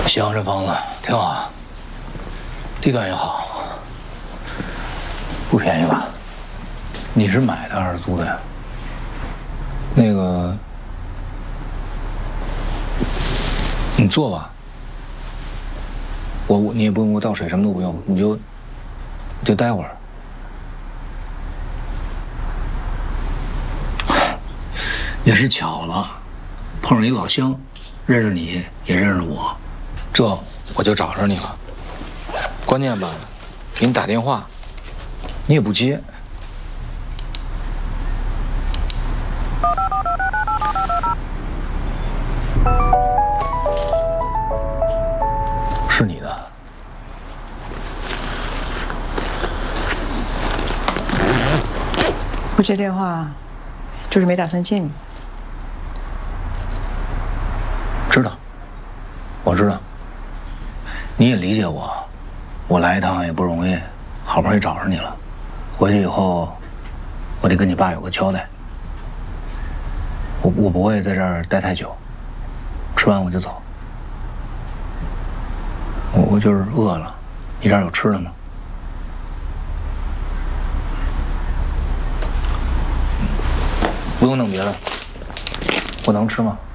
行，这房子挺好，地段也好，不便宜吧？你是买的还是租的呀？那个，你坐吧。你也不用给我倒水，什么都不用，你就待会儿。也是巧了，碰上一老乡，认识你也认识我，这我就找着你了。关键吧，给你打电话，你也不接。是你的。 不接电话，就是没打算见你。 知道，我知道。你也理解我，我来一趟也不容易，好不容易找着你了。回去以后，我得跟你爸有个交代。我不会在这儿待太久，吃完我就走。我就是饿了，你这儿有吃的吗？不用弄别的，我能吃吗？